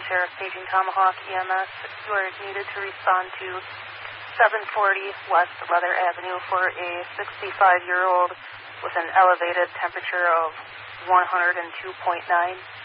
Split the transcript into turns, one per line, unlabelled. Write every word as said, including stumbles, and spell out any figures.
Sheriff paging Tomahawk E M S. You are needed to respond to seven forty West Leather Avenue for a sixty-five-year-old with an elevated temperature of one hundred two point nine.